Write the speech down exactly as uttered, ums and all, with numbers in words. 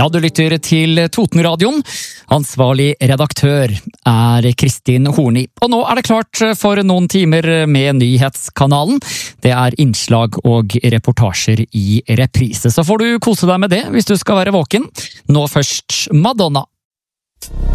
Ja, du lytter til Totenradioen. Ansvarlig redaktør er Kristin Horni. Og nå er det klart for noen timer med Nyhetskanalen. Det er innslag og reportasjer i reprise. Så får du kose deg med det hvis du skal være våken. Nå først Madonna.